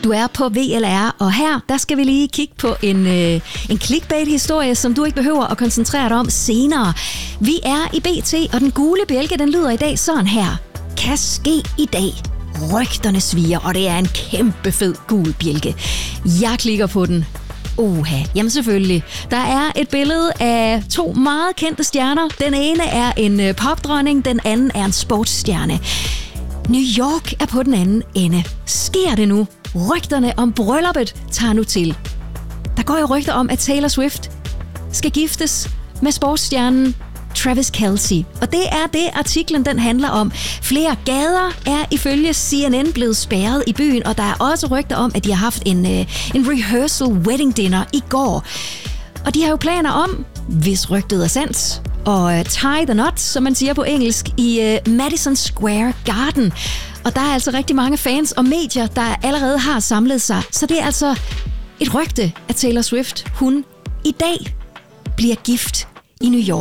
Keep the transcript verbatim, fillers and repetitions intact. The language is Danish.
Du er på V L R, og her der skal vi lige kigge på en, øh, en clickbait-historie, som du ikke behøver at koncentrere dig om senere. Vi er i B T, og den gule bjælke, den lyder i dag sådan her. Kan ske i dag. Rygterne sviger, og det er en kæmpe fed gul bjælke. Jeg klikker på den. Oha, jamen selvfølgelig. Der er et billede af to meget kendte stjerner. Den ene er en popdronning, den anden er en sportsstjerne. New York er på den anden ende. Sker det nu? Rygterne om brylluppet tager nu til. Der går jo rygter om, at Taylor Swift skal giftes med sportsstjernen Travis Kelce. Og det er det, artiklen den handler om. Flere gader er ifølge C N N blevet spærret i byen, og der er også rygter om, at de har haft en, øh, en rehearsal wedding dinner i går. Og de har jo planer om, hvis rygtet er sandt, og tie the knot, som man siger på engelsk, i uh, Madison Square Garden. Og der er altså rigtig mange fans og medier, der allerede har samlet sig. Så det er altså et rygte, at Taylor Swift, hun i dag bliver gift i New York.